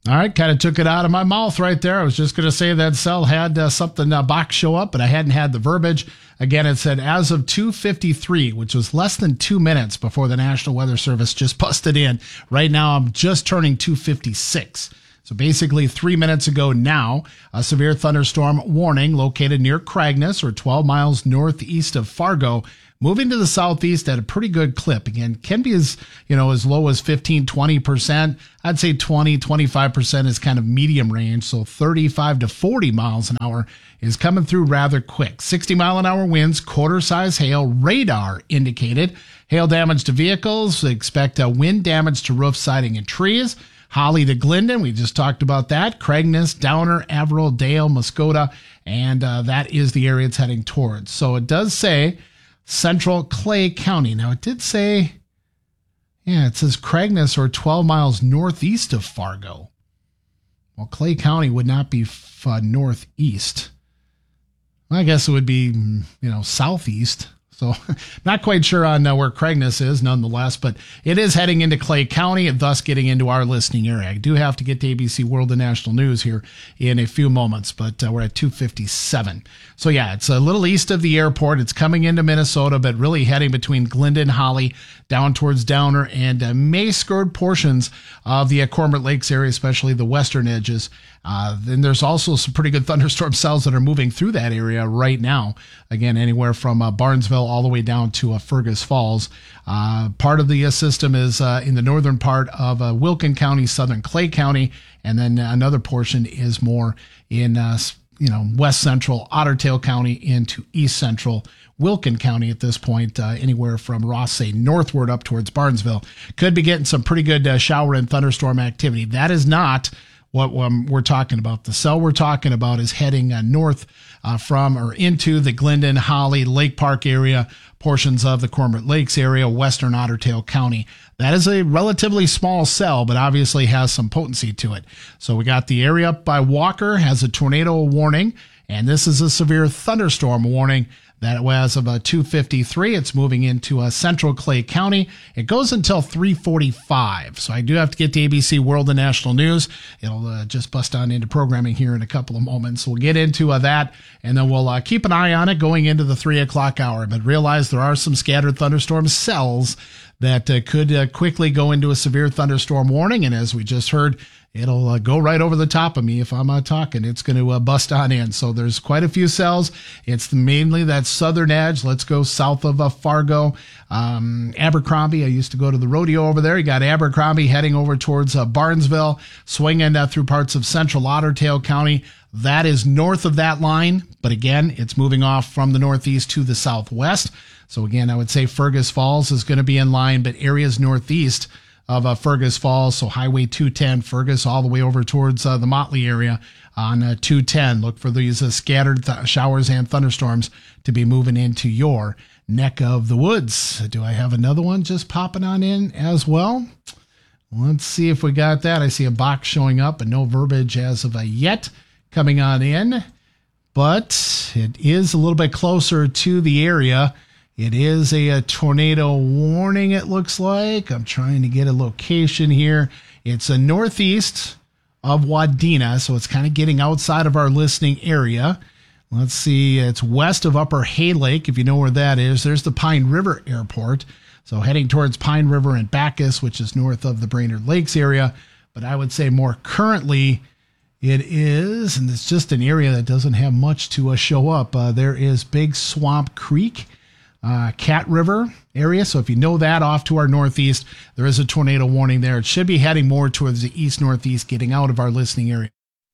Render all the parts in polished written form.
All right, kind of took it out of my mouth right there. I was just going to say that cell had something box show up, but I hadn't had the verbiage. Again, it said as of 2:53, which was less than 2 minutes before the National Weather Service just busted in. Right now, I'm just turning 2:56. So basically 3 minutes ago now, a severe thunderstorm warning located near Cragness, or 12 miles northeast of Fargo, moving to the southeast at a pretty good clip. Again, can be as low as 15-20%. I'd say 20-25% is kind of medium range. So 35 to 40 miles an hour is coming through rather quick. 60-mile-an-hour winds, quarter-size hail, radar indicated. Hail damage to vehicles. Expect wind damage to roof, siding, and trees. Holly to Glendon, we just talked about that. Cragness, Downer, Averill, Dale, Muskota, and that is the area it's heading towards. So it does say central Clay County. Now it did say, it says Cragness, or 12 miles northeast of Fargo. Well, Clay County would not be northeast. I guess it would be, southeast. So not quite sure on where Cragness is nonetheless, but it is heading into Clay County and thus getting into our listening area. I do have to get to ABC World and National News here in a few moments, but we're at 2:57. So yeah, it's a little east of the airport. It's coming into Minnesota, but really heading between Glendon, Holly, down towards Downer, and may skirt portions of the Cormorant Lakes area, especially the western edges. Then there's also some pretty good thunderstorm cells that are moving through that area right now. Again, anywhere from Barnesville all the way down to Fergus Falls. Part of the system is in the northern part of Wilkin County, southern Clay County, and then another portion is more in west central Otter Tail County into east central Wilkin County at this point, anywhere from Rothsay northward up towards Barnesville. Could be getting some pretty good shower and thunderstorm activity. That is not what we're talking about. The cell we're talking about is heading north from or into the Glendon, Holly, Lake Park area, portions of the Cormorant Lakes area, western Otter Tail County. That is a relatively small cell, but obviously has some potency to it. So we got the area up by Walker, has a tornado warning, and this is a severe thunderstorm warning. That was about 2:53. It's moving into central Clay County. It goes until 3:45. So I do have to get to ABC World and National News. It'll just bust on into programming here in a couple of moments. We'll get into that, and then we'll keep an eye on it going into the 3 o'clock hour. But realize there are some scattered thunderstorm cells that could quickly go into a severe thunderstorm warning. And as we just heard, it'll go right over the top of me if I'm talking. It's going to bust on in. So there's quite a few cells. It's mainly that southern edge. Let's go south of Fargo. Abercrombie, I used to go to the rodeo over there. You got Abercrombie heading over towards Barnesville, swinging through parts of central Otter Tail County. That is north of that line. But again, it's moving off from the northeast to the southwest. So again, I would say Fergus Falls is going to be in line, but areas northeast of Fergus Falls, so Highway 210, Fergus, all the way over towards the Motley area on 210. Look for these scattered showers and thunderstorms to be moving into your neck of the woods. Do I have another one just popping on in as well? Let's see if we got that. I see a box showing up, but no verbiage as of yet coming on in. But it is a little bit closer to the area. It is a tornado warning, it looks like. I'm trying to get a location here. It's a northeast of Wadena, so it's kind of getting outside of our listening area. Let's see, it's west of Upper Hay Lake, if you know where that is. There's the Pine River Airport. So heading towards Pine River and Bacchus, which is north of the Brainerd Lakes area. But I would say more currently it is, and it's just an area that doesn't have much to show up. There is Big Swamp Creek, Cat River area. So if you know that off to our northeast, there is a tornado warning there. It should be heading more towards the east-northeast, getting out of our listening area.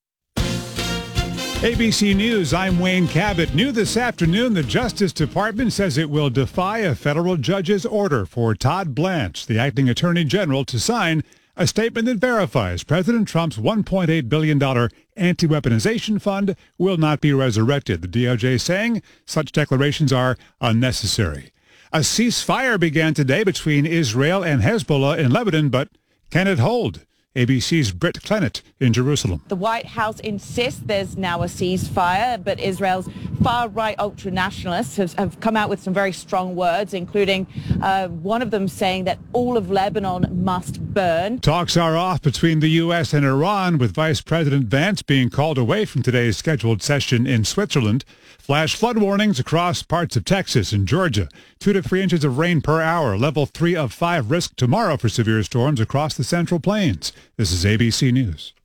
ABC News, I'm Wayne Cabot. New this afternoon, the Justice Department says it will defy a federal judge's order for Todd Blanche, the acting attorney general, to sign a statement that verifies President Trump's $1.8 billion anti-weaponization fund will not be resurrected. The DOJ saying such declarations are unnecessary. A ceasefire began today between Israel and Hezbollah in Lebanon, but can it hold? ABC's Britt Clennett in Jerusalem. The White House insists there's now a ceasefire, but Israel's far-right ultra-nationalists have come out with some very strong words, including one of them saying that all of Lebanon must burn. Talks are off between the U.S. and Iran, with Vice President Vance being called away from today's scheduled session in Switzerland. Flash flood warnings across parts of Texas and Georgia. 2 to 3 inches of rain per hour. Level 3 of 5 risk tomorrow for severe storms across the Central Plains. This is ABC News.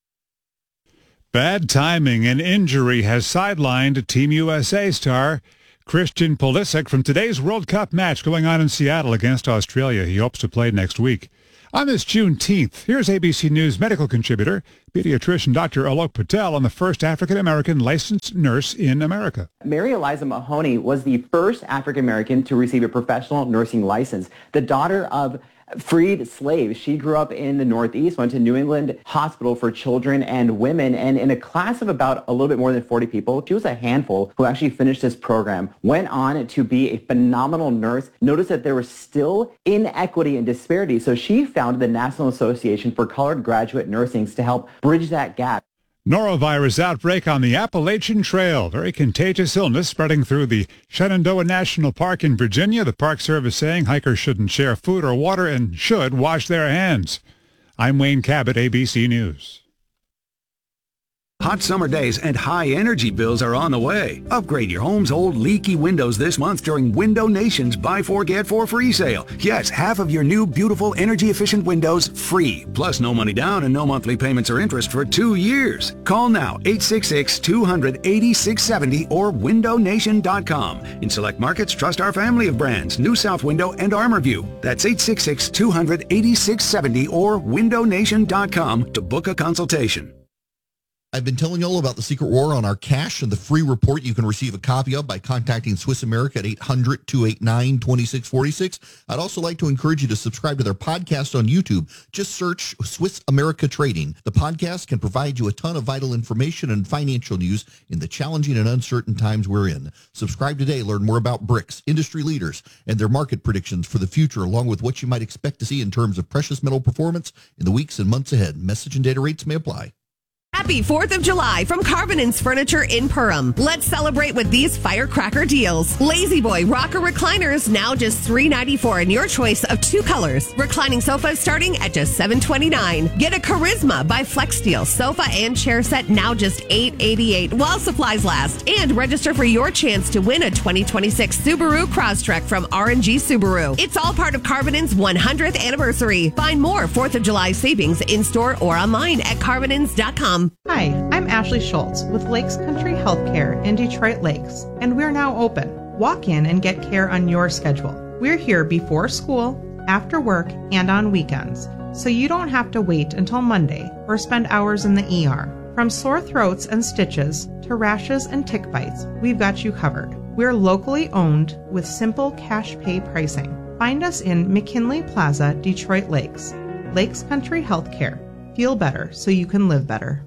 Bad timing and injury has sidelined Team USA star Christian Pulisic from today's World Cup match going on in Seattle against Australia. He hopes to play next week. On this Juneteenth, here's ABC News medical contributor, pediatrician Dr. Alok Patel on the first African-American licensed nurse in America. Mary Eliza Mahoney was the first African-American to receive a professional nursing license. The daughter of freed slaves. She grew up in the Northeast, went to New England Hospital for Children and Women, and in a class of about a little bit more than 40 people, she was a handful who actually finished this program, went on to be a phenomenal nurse, noticed that there was still inequity and disparity, so she founded the National Association for Colored Graduate Nursing to help bridge that gap. Norovirus outbreak on the Appalachian Trail. Very contagious illness spreading through the Shenandoah National Park in Virginia. The Park Service saying hikers shouldn't share food or water and should wash their hands. I'm Wayne Cabot, ABC News. Hot summer days and high energy bills are on the way. Upgrade your home's old leaky windows this month during Window Nation's Buy 4 Get 4 free sale. Yes, half of your new beautiful energy efficient windows free. Plus no money down and no monthly payments or interest for 2 years. Call now 866-200-8670 or windownation.com. In select markets, trust our family of brands, New South Window and ArmorView. That's 866-200-8670 or windownation.com to book a consultation. I've been telling you all about the Secret War on our cash and the free report you can receive a copy of by contacting Swiss America at 800-289-2646. I'd also like to encourage you to subscribe to their podcast on YouTube. Just search Swiss America Trading. The podcast can provide you a ton of vital information and financial news in the challenging and uncertain times we're in. Subscribe today. Learn more about BRICS, industry leaders, and their market predictions for the future, along with what you might expect to see in terms of precious metal performance in the weeks and months ahead. Message and data rates may apply. Happy 4th of July from Carbonins Furniture in Perham. Let's celebrate with these firecracker deals. Lazy Boy rocker recliners now just $394 in your choice of 2 colors. Reclining sofas starting at just $729. Get a Charisma by FlexSteel sofa and chair set now just $888 while supplies last. And register for your chance to win a 2026 Subaru Crosstrek from R&G Subaru. It's all part of Carbonins' 100th anniversary. Find more 4th of July savings in store or online at carbonins.com. Hi, I'm Ashley Schultz with Lakes Country Healthcare in Detroit Lakes, and we're now open. Walk in and get care on your schedule. We're here before school, after work, and on weekends, so you don't have to wait until Monday or spend hours in the ER. From sore throats and stitches to rashes and tick bites, we've got you covered. We're locally owned with simple cash pay pricing. Find us in McKinley Plaza, Detroit Lakes. Lakes Country Healthcare. Feel better so you can live better.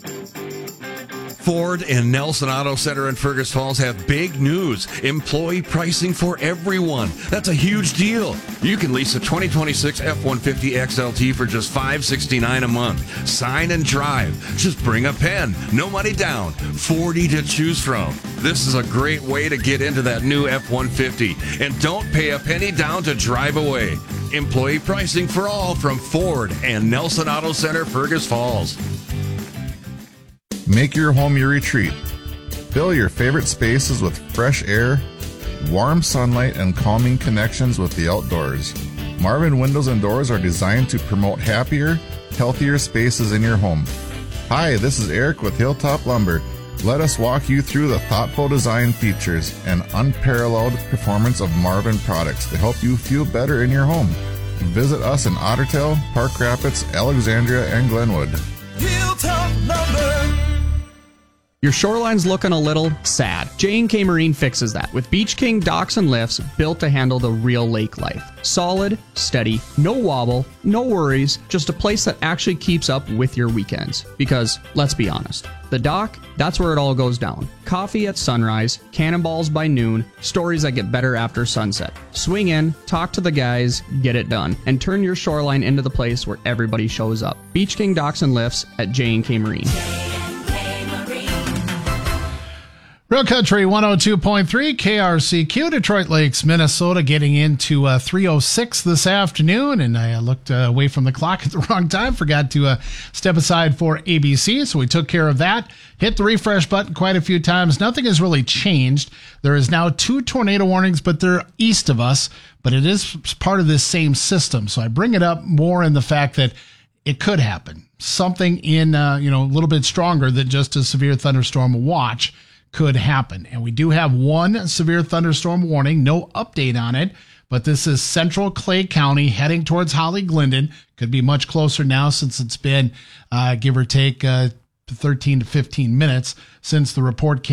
Ford and Nelson Auto Center in Fergus Falls have big news. Employee pricing for everyone. That's a huge deal. You can lease a 2026 F-150 XLT for just $569 a month. Sign and drive. Just bring a pen. No money down. 40 to choose from. This is a great way to get into that new F-150. And don't pay a penny down to drive away. Employee pricing for all from Ford and Nelson Auto Center, Fergus Falls. Make your home your retreat. Fill your favorite spaces with fresh air, warm sunlight, and calming connections with the outdoors. Marvin Windows and Doors are designed to promote happier, healthier spaces in your home. Hi, this is Eric with Hilltop Lumber. Let us walk you through the thoughtful design features and unparalleled performance of Marvin products to help you feel better in your home. Visit us in Ottertail, Park Rapids, Alexandria, and Glenwood. Hilltop Lumber. Your shoreline's looking a little sad. J&K Marine fixes that with Beach King docks and lifts built to handle the real lake life. Solid, steady, no wobble, no worries, just a place that actually keeps up with your weekends. Because, let's be honest, the dock, that's where it all goes down. Coffee at sunrise, cannonballs by noon, stories that get better after sunset. Swing in, talk to the guys, get it done, and turn your shoreline into the place where everybody shows up. Beach King docks and lifts at J&K Marine. Real Country 102.3 KRCQ, Detroit Lakes, Minnesota, getting into 3:06 this afternoon. And I looked away from the clock at the wrong time, forgot to step aside for ABC. So we took care of that. Hit the refresh button quite a few times. Nothing has really changed. There is now 2 tornado warnings, but they're east of us. But it is part of this same system. So I bring it up more in the fact that it could happen. Something in, a little bit stronger than just a severe thunderstorm watch could happen. And we do have one severe thunderstorm warning, no update on it, but this is central Clay County heading towards Holly Glendon. Could be much closer now since it's been, give or take, 13 to 15 minutes since the report came